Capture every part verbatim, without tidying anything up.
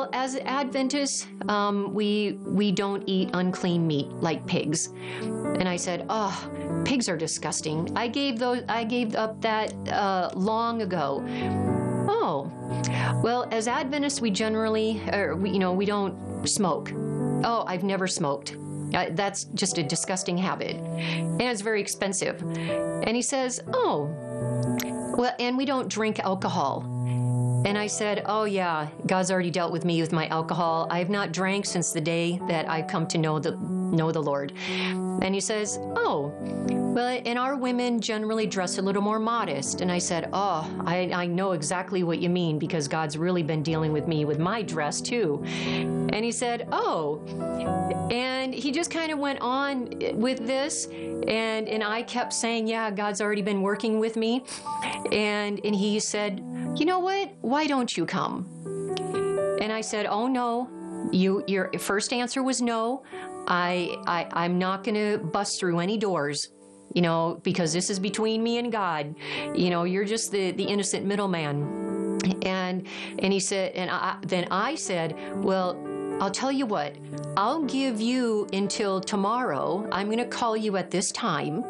well, as Adventists, um, we we don't eat unclean meat like pigs. And I said, oh, pigs are disgusting. I gave those. I gave up that uh, long ago. Oh, well, as Adventists, we generally, or we, you know, we don't smoke. Oh, I've never smoked. Uh, that's just a disgusting habit, and it's very expensive. And he says, oh, well, and we don't drink alcohol. And I said, oh yeah, God's already dealt with me with my alcohol. I have not drank since the day that I come to know the know the Lord. And he says, oh, well, and our women generally dress a little more modest. And I said, oh, I, I know exactly what you mean, because God's really been dealing with me with my dress too. And he said, oh, and he just kind of went on with this. And, and I kept saying, yeah, God's already been working with me. And, and he said, you know what? Why don't you come? And I said, oh, no. You, your first answer was no. I, I, I'm not going to bust through any doors, you know, because this is between me and God. You know, you're just the, the innocent middleman. And, and he said, and I, then I said, well, I'll tell you what, I'll give you until tomorrow. I'm going to call you at this time,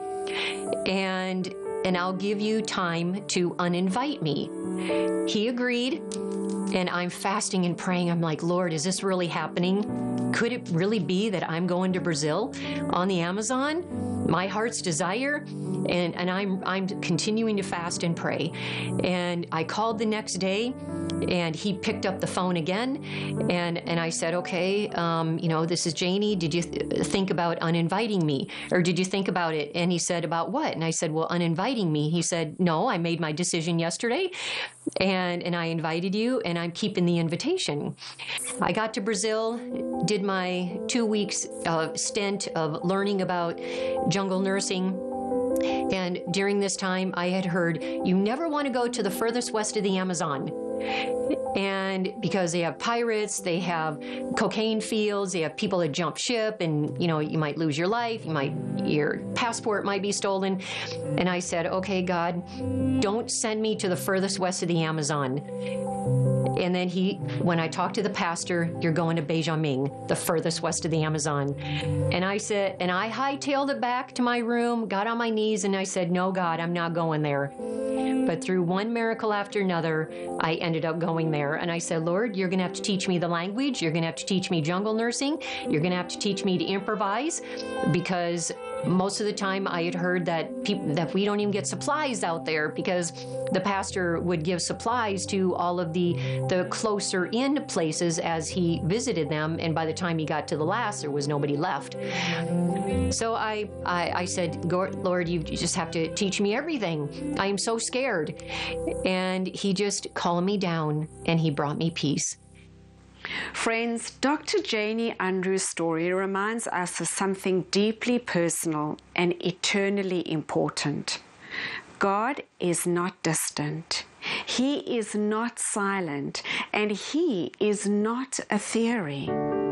and and I'll give you time to uninvite me. He agreed, and I'm fasting and praying. I'm like, Lord, is this really happening? Could it really be that I'm going to Brazil on the Amazon? My heart's desire. And, and I'm, I'm continuing to fast and pray. And I called the next day, and he picked up the phone again. And, and I said, okay, um, you know, this is Janie. Did you th- think about uninviting me? Or did you think about it? And he said, about what? And I said, well, uninviting me. He said, no, I made my decision yesterday. And, and I invited you, and I'm keeping the invitation. I got to Brazil, did my two weeks uh, stint of learning about jungle nursing. And during this time, I had heard, you never want to go to the furthest west of the Amazon. And because they have pirates, they have cocaine fields, they have people that jump ship, and, you know, you might lose your life, you might, your passport might be stolen. And I said, okay, God, don't send me to the furthest west of the Amazon. And then he, when I talked to the pastor, you're going to Beijaming, the furthest west of the Amazon. And I said, and I hightailed it back to my room, got on my knees, and I said, no, God, I'm not going there. But through one miracle after another, I ended up going there. And I said, Lord, you're going to have to teach me the language. You're going to have to teach me jungle nursing. You're going to have to teach me to improvise, because most of the time I had heard that people, that we don't even get supplies out there, because the pastor would give supplies to all of the, the closer in places as he visited them. And by the time he got to the last, there was nobody left. So I, I, I said, Lord, you just have to teach me everything. I am so scared. And he just calmed me down, and he brought me peace. Friends, Doctor Janie Unruh's story reminds us of something deeply personal and eternally important. God is not distant. He is not silent, and he is not a theory.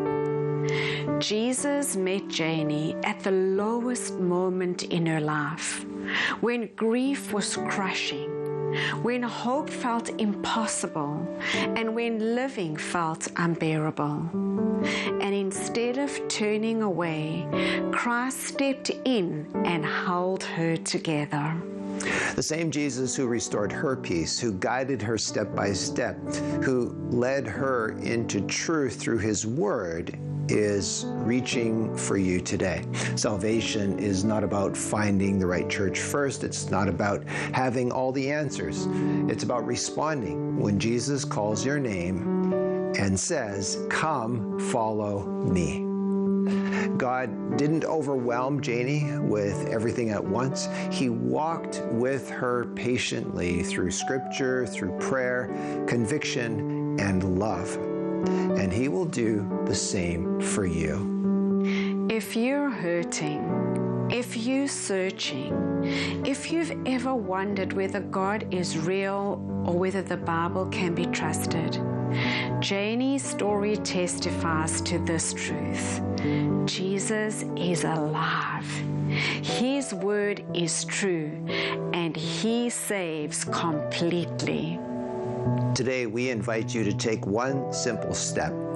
Jesus met Janie at the lowest moment in her life, when grief was crushing, when hope felt impossible, and when living felt unbearable. And instead of turning away, Christ stepped in and held her together. The same Jesus who restored her peace, who guided her step by step, who led her into truth through his word, is reaching for you today. Salvation is not about finding the right church first. It's not about having all the answers. It's about responding when Jesus calls your name and says, come, follow me. God didn't overwhelm Janie with everything at once. He walked with her patiently through scripture, through prayer, conviction, and love. And he will do the same for you. If you're hurting, if you're searching, if you've ever wondered whether God is real or whether the Bible can be trusted, Janie's story testifies to this truth. Jesus is alive. His word is true, and he saves completely. Today, we invite you to take one simple step